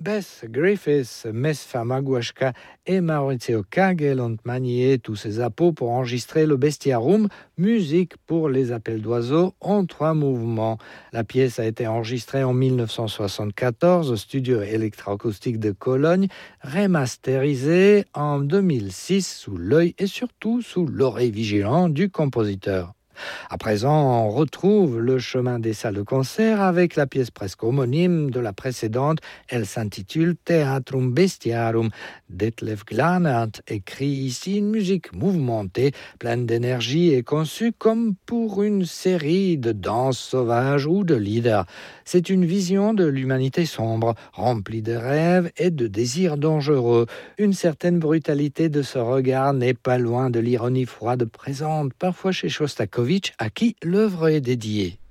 Beth Griffiths, Mesfa Maguashka et Maurizio Kagel ont manié tous ces appos pour enregistrer le Bestiarum, musique pour les appels d'oiseaux en 3 mouvements. La pièce a été enregistrée en 1974 au studio électroacoustique de Cologne, remasterisée en 2006 sous l'œil et surtout sous l'oreille vigilante du compositeur. À présent, on retrouve le chemin des salles de concert avec la pièce presque homonyme de la précédente. Elle s'intitule Theatrum Bestiarum. Detlef Glanert écrit ici une musique mouvementée, pleine d'énergie et conçue comme pour une série de danses sauvages ou de lieder. C'est une vision de l'humanité sombre, remplie de rêves et de désirs dangereux. Une certaine brutalité de ce regard n'est pas loin de l'ironie froide présente parfois chez Shostakovich, à qui l'œuvre est dédiée.